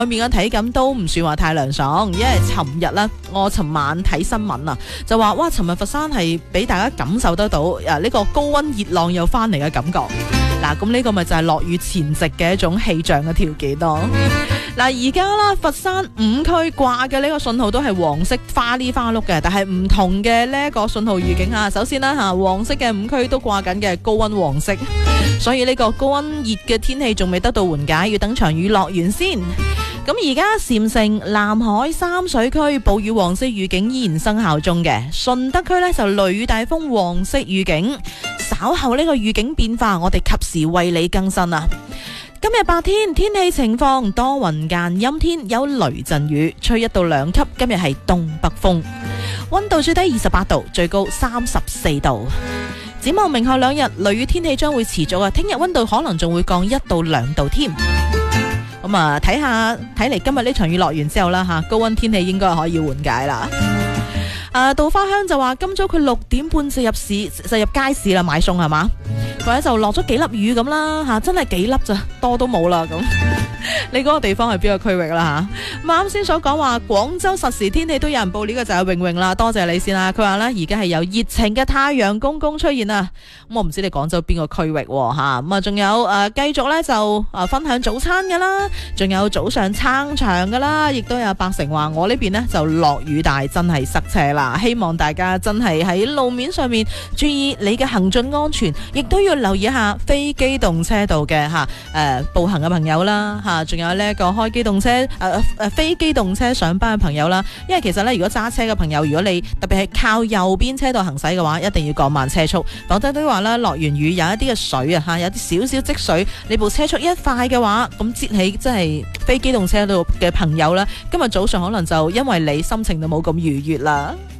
外面嘅體感都唔算話太涼爽，因為我尋晚睇新聞啊，就話哇，尋日佛山係俾大家感受得到呢個高溫熱浪又翻嚟嘅感覺。嗱，咁呢個咪就係落雨前夕嘅一種氣象嘅條件咯。嗱，而家啦，佛山5區掛嘅呢個信號都係黃色花哩花碌嘅，但係唔同嘅呢一個信號預警啊。首先啦黃色嘅5區都掛緊嘅高溫黃色，所以呢個高溫熱嘅天氣仲未得到緩解，要等場雨落完先。咁而家禪城、南海、三水區暴雨黃色預警依然生效中嘅，順德區呢就雷雨大風黃色預警。稍後呢個預警變化，我哋及時為你更新啊！今日白天天氣情況多雲間陰天，有雷陣雨，吹1到2級。今日係東北風，溫度最低28度，最高34度。展望明後2日，雷雨天氣將會持續啊！聽日溫度可能仲會降1到2度添。咁啊，睇嚟今日呢場雨落完之後啦，高溫天氣應該可以緩解啦。稻花香就話今早佢6點半就入街市啦，買餸係嘛？或者就落咗幾粒雨咁啦，真係幾粒咋，多都冇啦咁。你嗰個地方係邊個區域啦吓？咁啱先所講話廣州實時天氣都有人報，呢個就係泳泳啦，多謝你先啦。佢話呢而家係有熱情嘅太陽公公出現啊！咁我唔知你廣州邊個區域吓，咁啊仲有繼續呢就分享早餐噶啦，仲有早上撐場噶啦，亦都有百成話我呢邊呢就落雨，但係真係塞車啦。希望大家真係喺路面上面注意你嘅行進安全，亦都要留意一下非機動車道嘅步行嘅朋友啦仲有呢個開機動車非機動車上班嘅朋友啦。因為其實呢，如果揸車嘅朋友，如果你特別係靠右邊車道行駛嘅話，一定要降慢車速。否則都話啦，落完雨有一啲嘅水有啲少少積水，你部車速一快嘅話，咁擠起真係非機動車道嘅朋友啦，今日早上可能就因為你心情都冇咁愉悅啦。